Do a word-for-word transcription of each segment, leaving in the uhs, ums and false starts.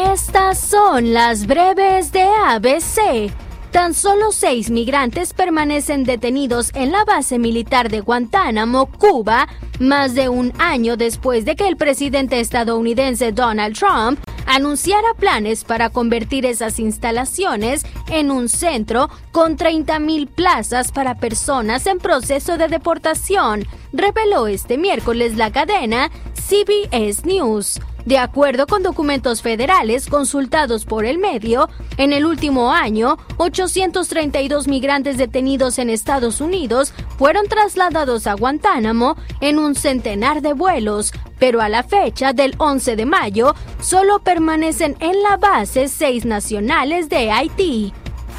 Estas son las breves de A B C. Tan solo seis migrantes permanecen detenidos en la base militar de Guantánamo, Cuba, más de un año después de que el presidente estadounidense Donald Trump anunciara planes para convertir esas instalaciones en un centro con treinta mil plazas para personas en proceso de deportación, reveló este miércoles la cadena C B S News. De acuerdo con documentos federales consultados por el medio, en el último año, ochocientos treinta y dos migrantes detenidos en Estados Unidos fueron trasladados a Guantánamo en un centenar de vuelos, pero a la fecha del once de mayo, solo permanecen en la base seis nacionales de Haití.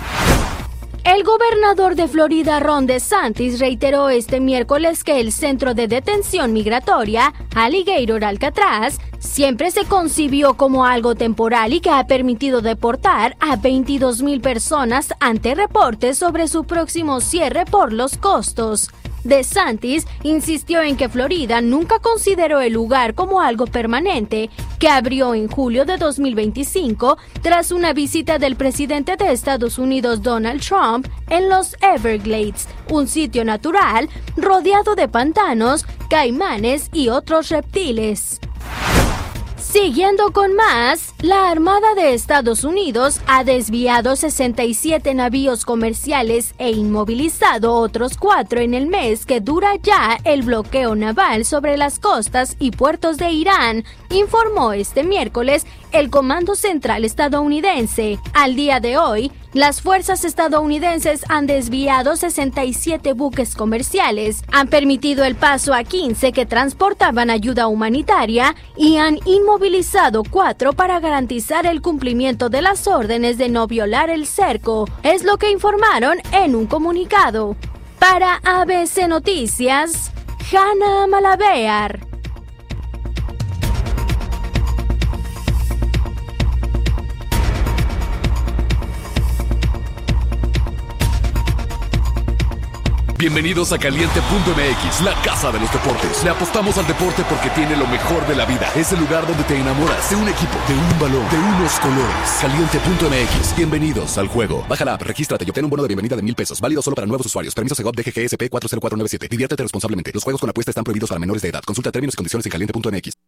El gobernador de Florida, Ron DeSantis, reiteró este miércoles que el centro de detención migratoria, Alligator Alcatraz, siempre se concibió como algo temporal y que ha permitido deportar a veintidós mil personas ante reportes sobre su próximo cierre por los costos. DeSantis insistió en que Florida nunca consideró el lugar como algo permanente, que abrió en julio de dos mil veinticinco tras una visita del presidente de Estados Unidos Donald Trump en los Everglades, un sitio natural rodeado de pantanos, caimanes y otros reptiles. Siguiendo con más, la Armada de Estados Unidos ha desviado sesenta y siete navíos comerciales e inmovilizado otros cuatro en el mes que dura ya el bloqueo naval sobre las costas y puertos de Irán, informó este miércoles el Comando Central estadounidense. Al día de hoy, las fuerzas estadounidenses han desviado sesenta y siete buques comerciales, han permitido el paso a quince que transportaban ayuda humanitaria y han inmovilizado cuatro para garantizar el cumplimiento de las órdenes de no violar el cerco, es lo que informaron en un comunicado. Para A B C Noticias, Hannah Malabear. Bienvenidos a Caliente punto M X, la casa de los deportes. Le apostamos al deporte porque tiene lo mejor de la vida. Es el lugar donde te enamoras de un equipo, de un balón, de unos colores. Caliente punto M X, bienvenidos al juego. Baja la app, regístrate y obtén un bono de bienvenida de mil pesos. Válido solo para nuevos usuarios. Permiso Segov D G G S P cuatro cero cuatro nueve siete. Diviértete responsablemente. Los juegos con apuesta están prohibidos para menores de edad. Consulta términos y condiciones en caliente punto M X.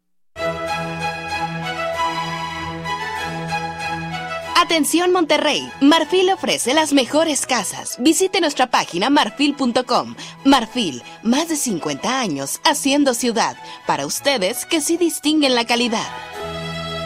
Atención Monterrey, Marfil ofrece las mejores casas. Visite nuestra página marfil punto com. Marfil, más de cincuenta años haciendo ciudad. Para ustedes que sí distinguen la calidad.